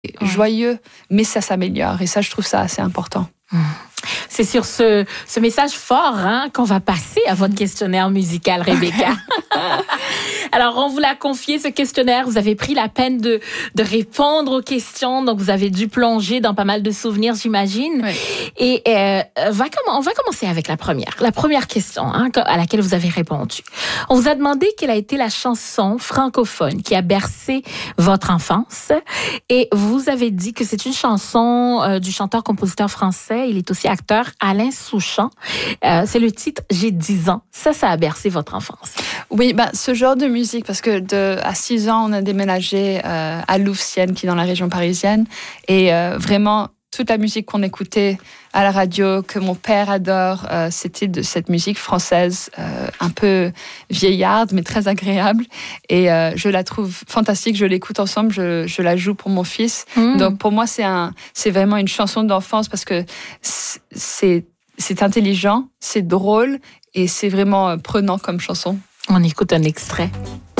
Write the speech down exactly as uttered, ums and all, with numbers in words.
ouais. joyeux, mais ça s'améliore. Et ça, je trouve ça assez important. Mmh. C'est sur ce, ce message fort hein, qu'on va passer à votre questionnaire musical, Rebecca. Alors, on vous l'a confié, ce questionnaire. Vous avez pris la peine de, de répondre aux questions. Donc, vous avez dû plonger dans pas mal de souvenirs, j'imagine. Oui. Et euh, va, on va commencer avec la première. La première question hein, à laquelle vous avez répondu. On vous a demandé quelle a été la chanson francophone qui a bercé votre enfance. Et vous avez dit que c'est une chanson euh, du chanteur-compositeur français. Il est aussi acteur, Alain Souchon. Euh, c'est le titre « J'ai dix ans ». Ça, ça a bercé votre enfance. Oui, ben, ce genre de musique, parce que de, à six ans, on a déménagé euh, à Louvciennes, qui est dans la région parisienne. Et euh, vraiment, toute la musique qu'on écoutait à la radio, que mon père adore, euh, c'était de cette musique française, euh, un peu vieillarde, mais très agréable. Et euh, je la trouve fantastique, je l'écoute ensemble, je, je la joue pour mon fils. Mmh. Donc pour moi, c'est, un, c'est vraiment une chanson d'enfance, parce que c'est, c'est intelligent, c'est drôle, et c'est vraiment prenant comme chanson. On écoute un extrait.